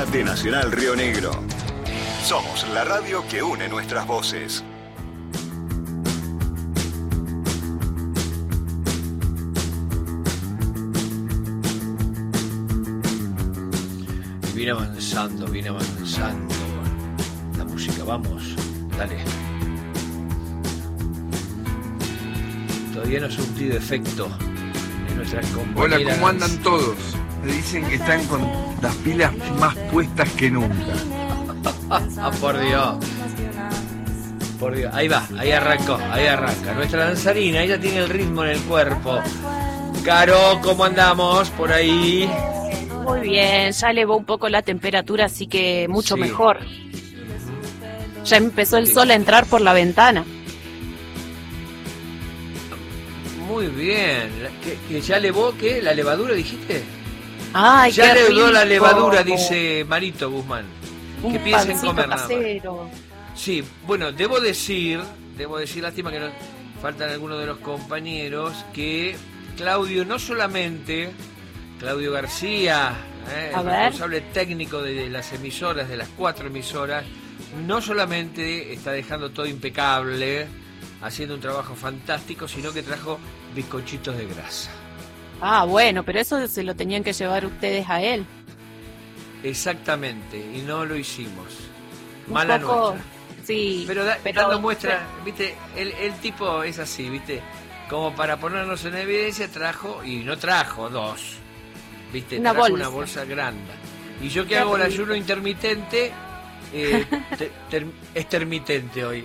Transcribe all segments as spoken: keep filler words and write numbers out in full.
de Nacional Río Negro. Somos la radio que une nuestras voces. Viene avanzando, viene avanzando la música, vamos, dale. Todavía no ha surtido efecto en nuestras compañeras. Hola, ¿cómo andan todos? Me dicen que están con las pilas más puestas que nunca. Ah, por Dios. Por Dios. Ahí va, ahí arrancó, ahí arranca. Nuestra danzarina, ella tiene el ritmo en el cuerpo. Caro, ¿cómo andamos por ahí? Muy bien, ya elevó un poco la temperatura, así que mucho sí. mejor. Ya empezó el sí. sol a entrar por la ventana. Muy bien. ¿Que, que ya elevó qué? ¿La levadura dijiste? Ay, ya qué elevó rico. La levadura, dice Marito Guzmán. Un que piensa en comer casero. Nada más. Sí, bueno, debo decir, debo decir, lástima que nos faltan algunos de los compañeros, que Claudio no solamente... Claudio García, eh, el responsable técnico de las emisoras, de las cuatro emisoras, no solamente está dejando todo impecable, haciendo un trabajo fantástico, sino que trajo bizcochitos de grasa. Ah, bueno, pero eso se lo tenían que llevar ustedes a él. Exactamente, y no lo hicimos. Un Mala poco, nuestra. Sí, pero, da, pero dando muestra, viste, el, el tipo es así, viste, como para ponernos en evidencia, trajo, y no trajo dos. Viste, una trajo bolsa. una bolsa grande. Y yo que hago el ayuno intermitente, eh, te, ter, intermitente hoy.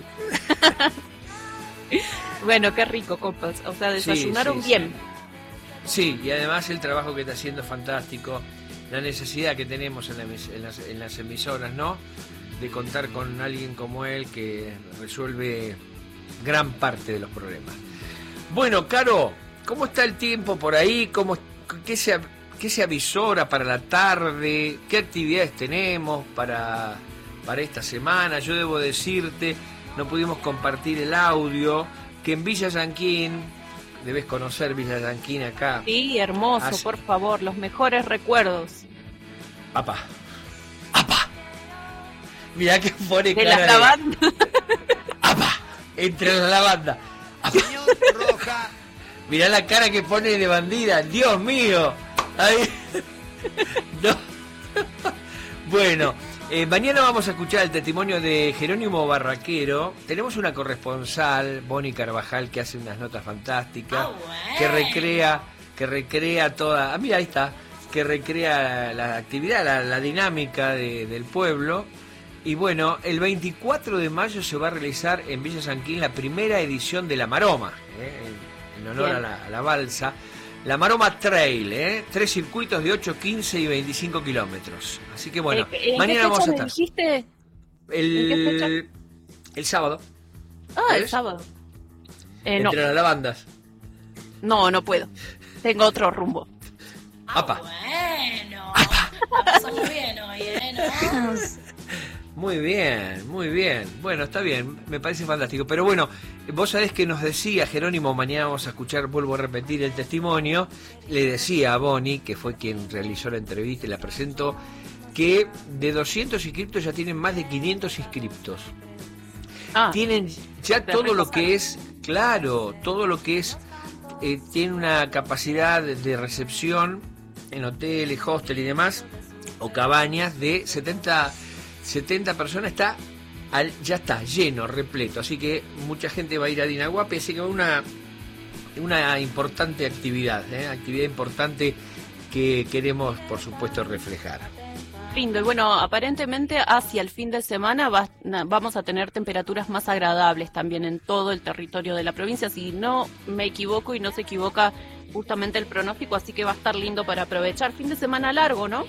Bueno, qué rico, compas. O sea, desayunaron sí, sí, bien. Sí. sí, y además el trabajo que está haciendo es fantástico. La necesidad que tenemos en, la, en, las, en las emisoras, ¿no? De contar con alguien como él que resuelve gran parte de los problemas. Bueno, Caro, ¿cómo está el tiempo por ahí? ¿Cómo, qué se ¿Qué se avisora para la tarde? ¿Qué actividades tenemos para, para esta semana? Yo debo decirte, no pudimos compartir el audio, que en Villa Llanquín, debes conocer Villa Llanquín acá. Sí, hermoso, hace... por favor, los mejores recuerdos. ¡Apa! ¡Apa! Mirá que pone de cara la lavanda. De... ¡Apa! Entre la lavanda. Señor Roja. Mirá la cara que pone de bandida, Dios mío. Ahí. No. Bueno, eh, mañana vamos a escuchar el testimonio de Jerónimo Barraquero. Tenemos una corresponsal, Bonnie Carvajal, que hace unas notas fantásticas, oh, bueno. que recrea, que recrea toda, ah, mira, ahí está, que recrea la actividad, la, la dinámica de, del pueblo. Y bueno, el veinticuatro de mayo se va a realizar en Villa Llanquín la primera edición de la Maroma, eh, en, en honor a la, a la balsa. La Maroma Trail, ¿eh? Tres circuitos de ocho, quince y veinticinco kilómetros. Así que bueno, ¿En mañana qué vamos a me estar. dijiste? El, ¿En qué fecha? El sábado. Ah, ¿Ves? el sábado. Eh, Entre no. las lavandas. No, no puedo. Tengo otro rumbo. Ah, Apa. bueno. La pasamos bien hoy, ¿eh? ¿No? Muy bien, muy bien. Bueno, está bien, me parece fantástico. Pero bueno, vos sabés que nos decía Jerónimo, mañana vamos a escuchar, vuelvo a repetir el testimonio, le decía a Bonnie, que fue quien realizó la entrevista y la presentó, que de doscientos inscriptos ya tienen más de quinientos inscriptos. Ah, tienen ya todo lo que es, claro, todo lo que es, eh, tiene una capacidad de recepción en hoteles, hostel y demás, o cabañas de setenta personas, está al, ya está lleno, repleto, así que mucha gente va a ir a Dinaguape, así que una una importante actividad, ¿eh? actividad importante que queremos por supuesto reflejar. Lindo, y bueno, aparentemente hacia el fin de semana va, vamos a tener temperaturas más agradables también en todo el territorio de la provincia, si no me equivoco y no se equivoca justamente el pronóstico, así que va a estar lindo para aprovechar. Fin de semana largo, ¿no?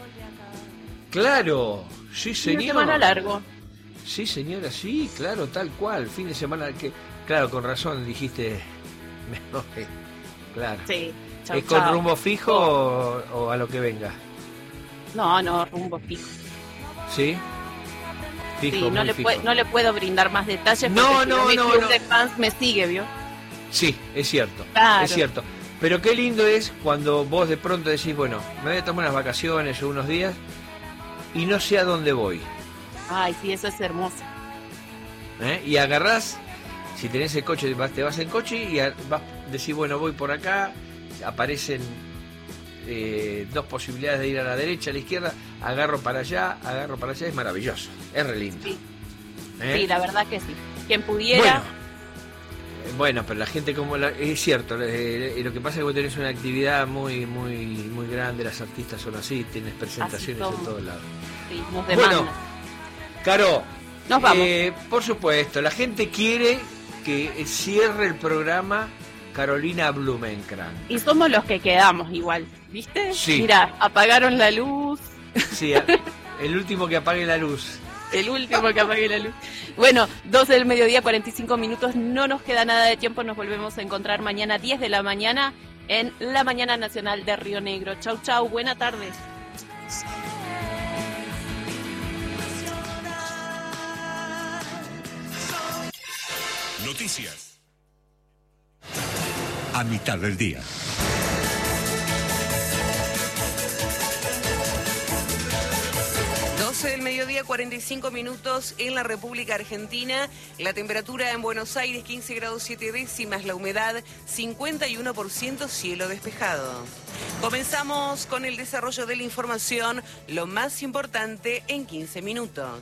Claro, sí señor. Fin de semana largo. Sí señora, sí, claro, tal cual, fin de semana que, claro, con razón dijiste, claro. Sí. Chau, ¿Es con chau. rumbo fijo o, o a lo que venga? No, no, rumbo fijo. ¿Sí? Fijo, sí, no muy le, fijo. pue- no le puedo brindar más detalles No, porque no, si no, no, mi club no. de fans me sigue, ¿vio? Sí, es cierto, Claro. es cierto. Pero qué lindo es cuando vos de pronto decís, bueno, me voy a tomar unas vacaciones o unos días y no sé a dónde voy. Ay, sí, eso es hermoso. ¿Eh? Y agarrás, si tenés el coche, te vas en coche y a- vas, decís, bueno, voy por acá, aparecen eh, dos posibilidades de ir a la derecha, a la izquierda, agarro para allá, agarro para allá, es maravilloso, es re lindo. Sí, ¿Eh? sí, la verdad que sí. Quien pudiera... Bueno, eh, bueno, pero la gente como la, es cierto, eh, eh, lo que pasa es que vos tenés una actividad muy muy muy grande, las artistas son así, tenés presentaciones Así en somos. todos lados. Sí, nos demandan. Bueno, Caro, Nos vamos. eh, por supuesto, la gente quiere que cierre el programa Carolina Blumenkranz. Y somos los que quedamos igual, ¿viste? Sí. Mira, apagaron la luz, Sí, a- el último que apague la luz. el último que apague la luz. Bueno, doce del mediodía, cuarenta y cinco minutos, no nos queda nada de tiempo, nos volvemos a encontrar mañana diez de la mañana en la Mañana Nacional de Río Negro. Chau, chau, buena tarde. Noticias. A mitad del día. doce del mediodía, cuarenta y cinco minutos en la República Argentina. La temperatura en Buenos Aires, quince grados siete décimas. La humedad, cincuenta y uno por ciento, cielo despejado. Comenzamos con el desarrollo de la información, lo más importante en quince minutos.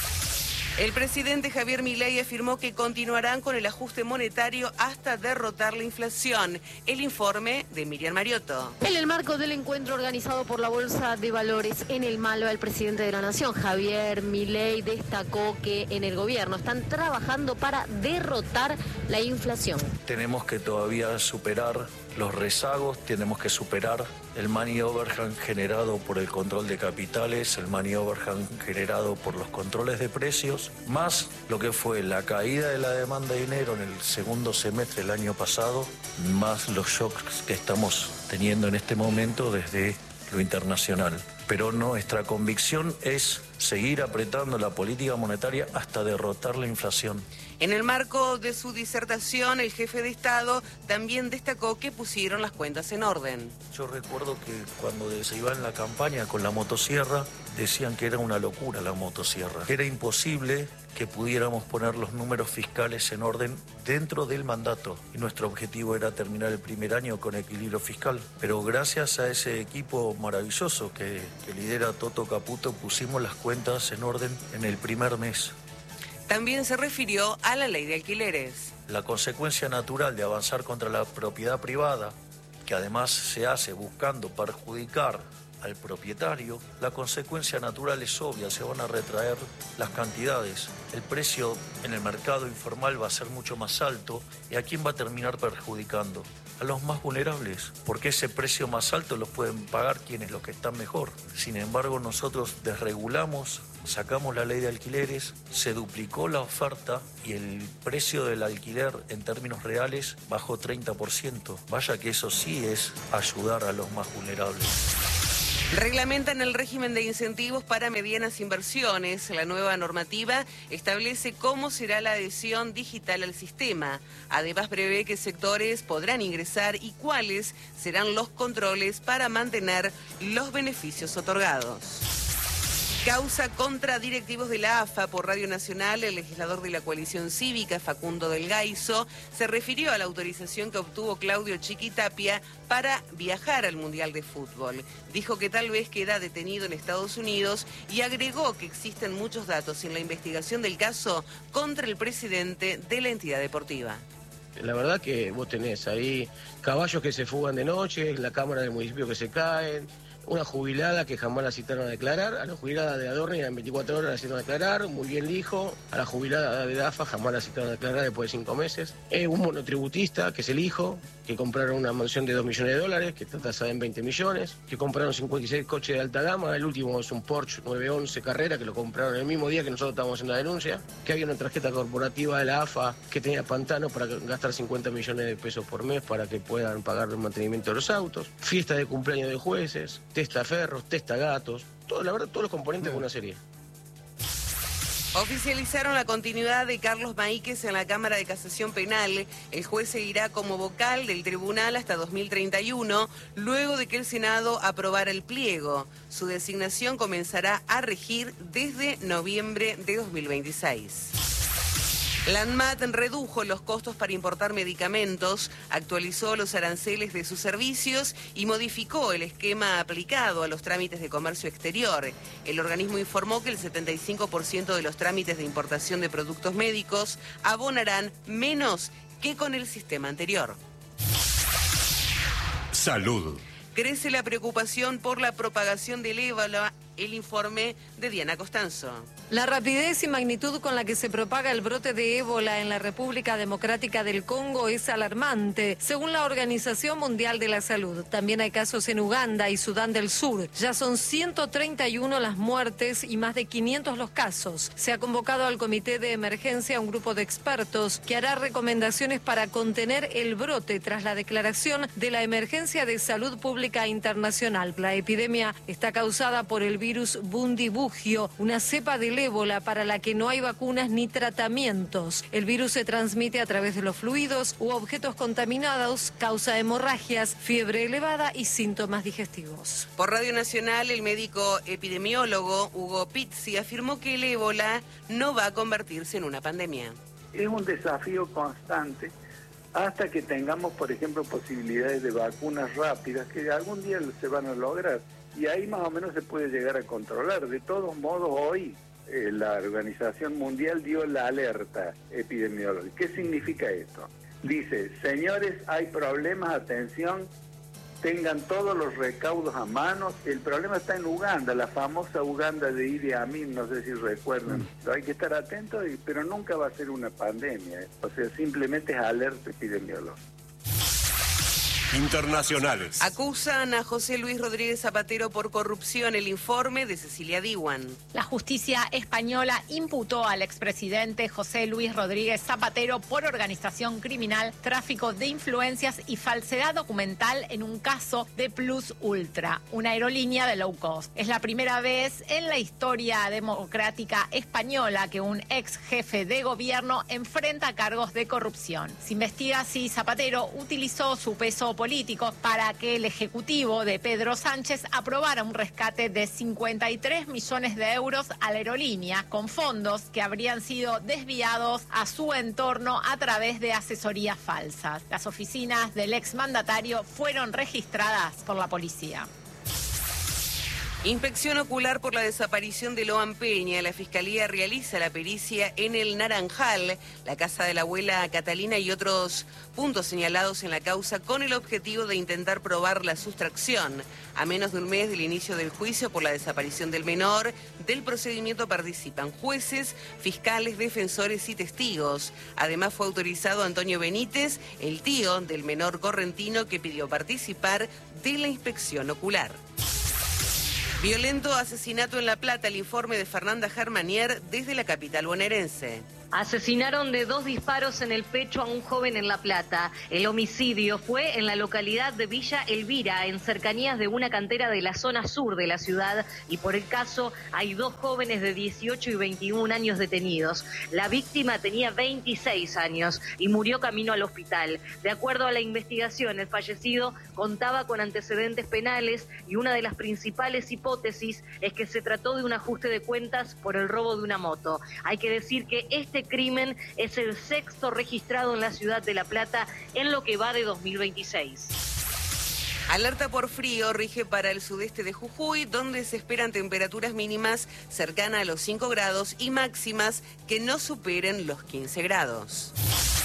El presidente Javier Milei afirmó que continuarán con el ajuste monetario hasta derrotar la inflación. El informe de Miriam Mariotto. En el marco del encuentro organizado por la Bolsa de Valores en el Malva, el presidente de la Nación, Javier Milei, destacó que en el gobierno están trabajando para derrotar la inflación. Tenemos que todavía superar los rezagos, tenemos que superar el money overhang generado por el control de capitales, el money overhang generado por los controles de precios, más lo que fue la caída de la demanda de dinero en el segundo semestre del año pasado, más los shocks que estamos teniendo en este momento desde lo internacional. Pero nuestra convicción es seguir apretando la política monetaria hasta derrotar la inflación. En el marco de su disertación, el jefe de Estado también destacó que pusieron las cuentas en orden. Yo recuerdo que cuando se iba en la campaña con la motosierra, decían que era una locura la motosierra. Era imposible que pudiéramos poner los números fiscales en orden dentro del mandato. Y nuestro objetivo era terminar el primer año con equilibrio fiscal. Pero gracias a ese equipo maravilloso que, que lidera Toto Caputo, pusimos las cuentas en orden en el primer mes. También se refirió a la ley de alquileres. La consecuencia natural de avanzar contra la propiedad privada, que además se hace buscando perjudicar al propietario, la consecuencia natural es obvia, se van a retraer las cantidades. El precio en el mercado informal va a ser mucho más alto. ¿Y a quién va a terminar perjudicando? A los más vulnerables, porque ese precio más alto lo pueden pagar quienes los que están mejor. Sin embargo, nosotros desregulamos, sacamos la ley de alquileres, se duplicó la oferta y el precio del alquiler en términos reales bajó treinta por ciento. Vaya que eso sí es ayudar a los más vulnerables. Reglamentan el régimen de incentivos para medianas inversiones. La nueva normativa establece cómo será la adhesión digital al sistema. Además, prevé qué sectores podrán ingresar y cuáles serán los controles para mantener los beneficios otorgados. Causa contra directivos de la A F A por Radio Nacional. El legislador de la coalición cívica, Facundo del Gaizo, se refirió a la autorización que obtuvo Claudio Chiquitapia para viajar al Mundial de Fútbol. Dijo que tal vez queda detenido en Estados Unidos y agregó que existen muchos datos en la investigación del caso contra el presidente de la entidad deportiva. La verdad que vos tenés ahí caballos que se fugan de noche, la cámara del municipio que se caen, una jubilada que jamás la citaron a declarar, a la jubilada de Adorni en veinticuatro horas la citaron a declarar, muy bien dijo, a la jubilada de DAFA jamás la citaron a declarar después de cinco meses, eh, un monotributista que es el hijo, que compraron una mansión de dos millones de dólares, que está tasada en veinte millones, que compraron cincuenta y seis coches de alta gama, el último es un Porsche nueve once Carrera, que lo compraron el mismo día que nosotros estábamos haciendo la denuncia, que había una tarjeta corporativa de la A F A que tenía Pantano para gastar cincuenta millones de pesos por mes para que puedan pagar el mantenimiento de los autos, fiesta de cumpleaños de jueces, testaferros, testagatos, todo, la verdad, todos los componentes de una serie. Oficializaron la continuidad de Carlos Maíquez en la Cámara de Casación Penal. El juez seguirá como vocal del tribunal hasta dos mil treinta y uno, luego de que el Senado aprobara el pliego. Su designación comenzará a regir desde noviembre de dos mil veintiséis. La ANMAT redujo los costos para importar medicamentos, actualizó los aranceles de sus servicios y modificó el esquema aplicado a los trámites de comercio exterior. El organismo informó que el setenta y cinco por ciento de los trámites de importación de productos médicos abonarán menos que con el sistema anterior. Salud. Crece la preocupación por la propagación del ébola. El informe de Diana Costanzo. La rapidez y magnitud con la que se propaga el brote de ébola en la República Democrática del Congo es alarmante, según la Organización Mundial de la Salud. También hay casos en Uganda y Sudán del Sur. Ya son ciento treinta y uno las muertes y más de quinientos los casos. Se ha convocado al Comité de Emergencia un grupo de expertos que hará recomendaciones para contener el brote tras la declaración de la Emergencia de Salud Pública Internacional. La epidemia está causada por el virus Bundibugyo, una cepa del ébola para la que no hay vacunas ni tratamientos. El virus se transmite a través de los fluidos u objetos contaminados, causa hemorragias, fiebre elevada y síntomas digestivos. Por Radio Nacional, el médico epidemiólogo Hugo Pizzi afirmó que el ébola no va a convertirse en una pandemia. Es un desafío constante hasta que tengamos, por ejemplo, posibilidades de vacunas rápidas que algún día se van a lograr. Y ahí más o menos se puede llegar a controlar. De todos modos, hoy eh, la Organización Mundial dio la alerta epidemiológica. ¿Qué significa esto? Dice, señores, hay problemas, atención, tengan todos los recaudos a mano. El problema está en Uganda, la famosa Uganda de Idi Amin, no sé si recuerdan. Pero hay que estar atentos, pero nunca va a ser una pandemia. ¿eh? O sea, simplemente es alerta epidemiológica. Internacionales. Acusan a José Luis Rodríguez Zapatero por corrupción. El informe de Cecilia Diwan. La justicia española imputó al expresidente José Luis Rodríguez Zapatero por organización criminal, tráfico de influencias y falsedad documental en un caso de Plus Ultra, una aerolínea de low cost. Es la primera vez en la historia democrática española que un ex jefe de gobierno enfrenta cargos de corrupción. Se investiga si Zapatero utilizó su peso político para que el ejecutivo de Pedro Sánchez aprobara un rescate de cincuenta y tres millones de euros a la aerolínea, con fondos que habrían sido desviados a su entorno a través de asesorías falsas. Las oficinas del exmandatario fueron registradas por la policía. Inspección ocular por la desaparición de Loan Peña. La Fiscalía realiza la pericia en el Naranjal, la casa de la abuela Catalina y otros puntos señalados en la causa con el objetivo de intentar probar la sustracción. A menos de un mes del inicio del juicio por la desaparición del menor, del procedimiento participan jueces, fiscales, defensores y testigos. Además fue autorizado Antonio Benítez, el tío del menor correntino que pidió participar de la inspección ocular. Violento asesinato en La Plata, el informe de Fernanda Germanier desde la capital bonaerense. Asesinaron de dos disparos en el pecho a un joven en La Plata. El homicidio fue en la localidad de Villa Elvira, en cercanías de una cantera de la zona sur de la ciudad, y por el caso hay dos jóvenes de dieciocho y veintiún años detenidos. La víctima tenía veintiséis años y murió camino al hospital. De acuerdo a la investigación, el fallecido contaba con antecedentes penales y una de las principales hipótesis es que se trató de un ajuste de cuentas por el robo de una moto. Hay que decir que este crimen es el sexto registrado en la ciudad de La Plata en lo que va de dos mil veintiséis. Alerta por frío rige para el sudeste de Jujuy, donde se esperan temperaturas mínimas cercanas a los cinco grados y máximas que no superen los quince grados.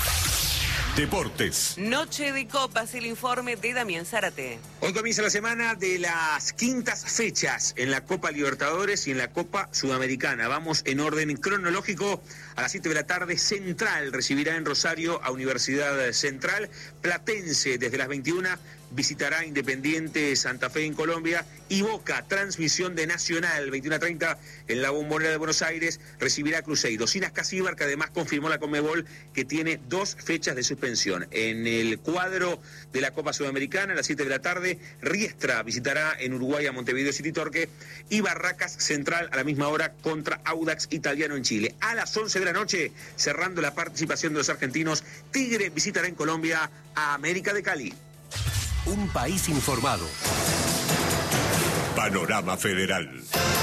Deportes. Noche de Copas, el informe de Damián Zárate. Hoy comienza la semana de las quintas fechas en la Copa Libertadores y en la Copa Sudamericana. Vamos en orden cronológico. A las siete de la tarde, Central recibirá en Rosario a Universidad Central. Platense desde las veintiuna visitará Independiente Santa Fe en Colombia y Boca, transmisión de Nacional, veintiuno treinta en la Bombonera de Buenos Aires, recibirá a Cruzeiro. Sinas Casíbar, que además confirmó la Conmebol que tiene dos fechas de suspensión. En el cuadro de la Copa Sudamericana, a las siete de la tarde, Riestra visitará en Uruguay a Montevideo City Torque y Barracas Central a la misma hora contra Audax Italiano en Chile. A las once de la noche, cerrando la participación de los argentinos, Tigre visitará en Colombia a América de Cali. Un país informado. Panorama Federal.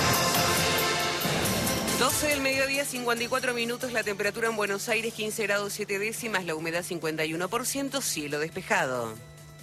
doce del mediodía, cincuenta y cuatro minutos, la temperatura en Buenos Aires quince grados siete décimas, la humedad cincuenta y uno por ciento, cielo despejado.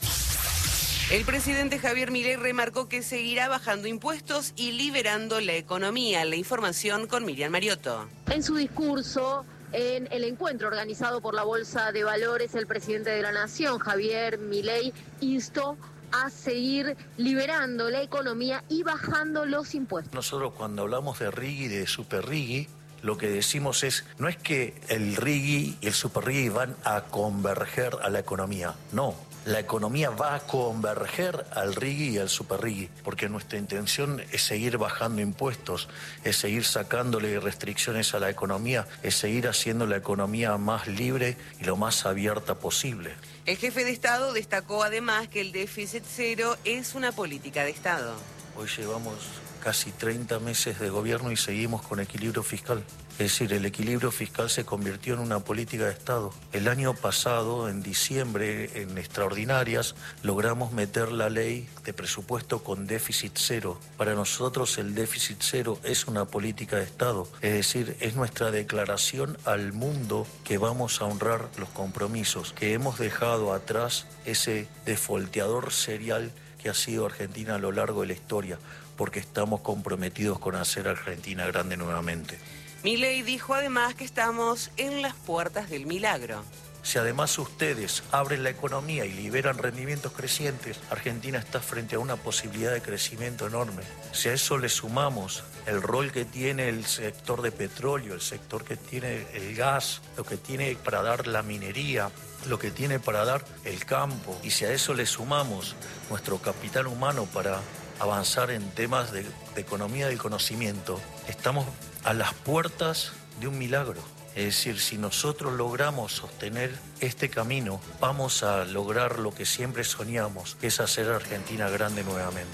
El presidente Javier Milei remarcó que seguirá bajando impuestos y liberando la economía. La información con Miriam Mariotto. En su discurso, en el encuentro organizado por la Bolsa de Valores, el presidente de la Nación, Javier Milei, instó a seguir liberando la economía y bajando los impuestos. Nosotros cuando hablamos de RIGI y de Super RIGI, lo que decimos es, no es que el RIGI y el Super RIGI van a converger a la economía, no. La economía va a converger al RIGI y al Super RIGI, porque nuestra intención es seguir bajando impuestos, es seguir sacándole restricciones a la economía, es seguir haciendo la economía más libre y lo más abierta posible. El jefe de Estado destacó además que el déficit cero es una política de Estado. Hoy llevamos casi treinta meses de gobierno y seguimos con equilibrio fiscal. Es decir, el equilibrio fiscal se convirtió en una política de Estado. El año pasado, en diciembre, en extraordinarias, logramos meter la ley de presupuesto con déficit cero. Para nosotros el déficit cero es una política de Estado. Es decir, es nuestra declaración al mundo que vamos a honrar los compromisos, que hemos dejado atrás ese defolteador serial que ha sido Argentina a lo largo de la historia, porque estamos comprometidos con hacer a Argentina grande nuevamente. Milei dijo además que estamos en las puertas del milagro. Si además ustedes abren la economía y liberan rendimientos crecientes, Argentina está frente a una posibilidad de crecimiento enorme. Si a eso le sumamos el rol que tiene el sector de petróleo, el sector que tiene el gas, lo que tiene para dar la minería, lo que tiene para dar el campo, y si a eso le sumamos nuestro capital humano para avanzar en temas de, de economía del conocimiento, estamos a las puertas de un milagro. Es decir, si nosotros logramos sostener este camino, vamos a lograr lo que siempre soñamos, que es hacer a Argentina grande nuevamente.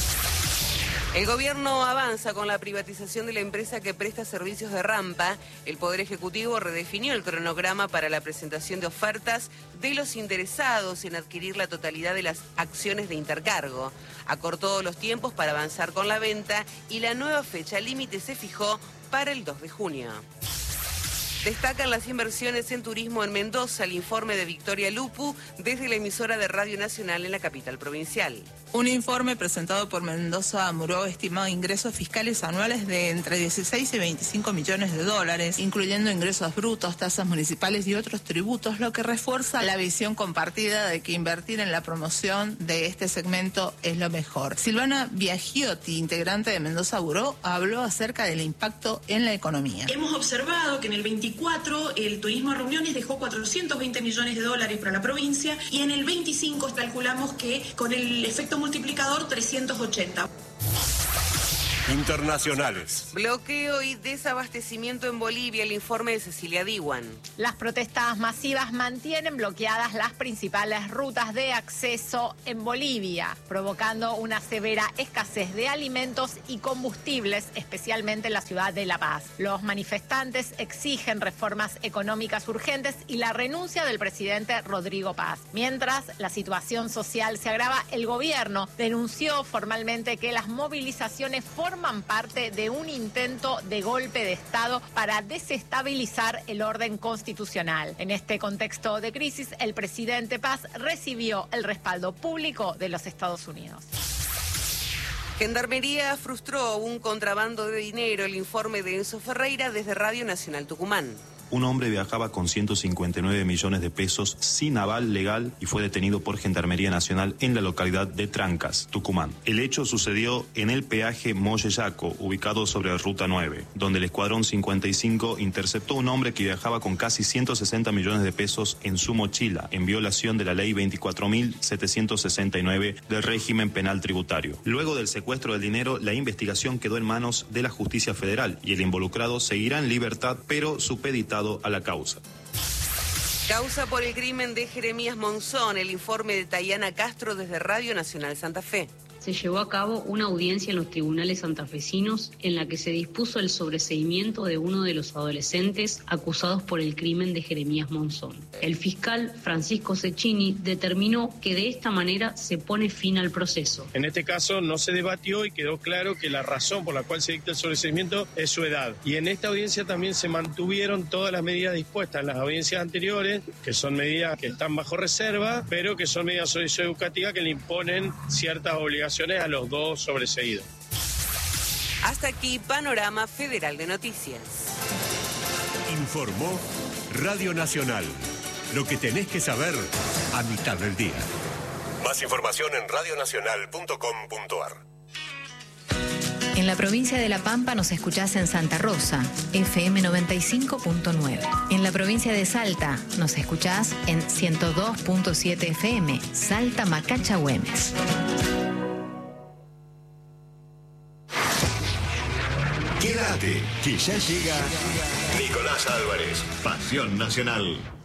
El gobierno avanza con la privatización de la empresa que presta servicios de rampa. El Poder Ejecutivo redefinió el cronograma para la presentación de ofertas de los interesados en adquirir la totalidad de las acciones de Intercargo. Acortó los tiempos para avanzar con la venta y la nueva fecha límite se fijó para el dos de junio. Destacan las inversiones en turismo en Mendoza, el informe de Victoria Lupu desde la emisora de Radio Nacional en la capital provincial. Un informe presentado por Mendoza Muró estimó ingresos fiscales anuales de entre dieciséis y veinticinco millones de dólares, incluyendo ingresos brutos, tasas municipales y otros tributos, lo que refuerza la visión compartida de que invertir en la promoción de este segmento es lo mejor. Silvana Biagiotti, integrante de Mendoza Muró, habló acerca del impacto en la economía. Hemos observado que en el veinticuatro el turismo a reuniones dejó cuatrocientos veinte millones de dólares para la provincia y en el veinticinco calculamos que con el efecto multiplicador trescientos ochenta. Internacionales. Bloqueo y desabastecimiento en Bolivia, el informe de Cecilia Diwan. Las protestas masivas mantienen bloqueadas las principales rutas de acceso en Bolivia, provocando una severa escasez de alimentos y combustibles, especialmente en la ciudad de La Paz. Los manifestantes exigen reformas económicas urgentes y la renuncia del presidente Rodrigo Paz. Mientras la situación social se agrava, el gobierno denunció formalmente que las movilizaciones forman parte de un intento de golpe de Estado para desestabilizar el orden constitucional. En este contexto de crisis, el presidente Paz recibió el respaldo público de los Estados Unidos. Gendarmería frustró un contrabando de dinero, el informe de Enzo Ferreira desde Radio Nacional Tucumán. un hombre viajaba con ciento cincuenta y nueve millones de pesos sin aval legal y fue detenido por Gendarmería Nacional en la localidad de Trancas, Tucumán. El hecho sucedió en el peaje Moyeyaco, ubicado sobre la Ruta nueve, donde el Escuadrón cincuenta y cinco interceptó a un hombre que viajaba con casi ciento sesenta millones de pesos en su mochila, en violación de la ley veinticuatro mil setecientos sesenta y nueve del régimen penal tributario. Luego del secuestro del dinero, la investigación quedó en manos de la Justicia Federal y el involucrado seguirá en libertad, pero supeditado a la causa. Causa por el crimen de Jeremías Monzón, el informe de Tayana Castro desde Radio Nacional Santa Fe. Se llevó a cabo una audiencia en los tribunales santafesinos en la que se dispuso el sobreseimiento de uno de los adolescentes acusados por el crimen de Jeremías Monzón. El fiscal Francisco Cecchini determinó que de esta manera se pone fin al proceso. En este caso no se debatió y quedó claro que la razón por la cual se dicta el sobreseimiento es su edad. Y en esta audiencia también se mantuvieron todas las medidas dispuestas en las audiencias anteriores, que son medidas que están bajo reserva, pero que son medidas socioeducativas que le imponen ciertas obligaciones a los dos sobreseídos. Hasta aquí Panorama Federal de Noticias. Informó Radio Nacional. Lo que tenés que saber a mitad del día. Más información en radio nacional punto com punto a r. En la provincia de La Pampa nos escuchás en Santa Rosa, F M noventa y cinco punto nueve. En la provincia de Salta nos escuchás en ciento dos punto siete F M, Salta Macacha Güemes. Quédate, que ya llega Nicolás Álvarez, Pasión Nacional.